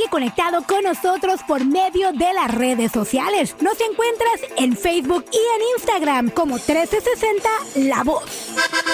Sigue conectado con nosotros por medio de las redes sociales. Nos encuentras en Facebook y en Instagram como 1360 La Voz.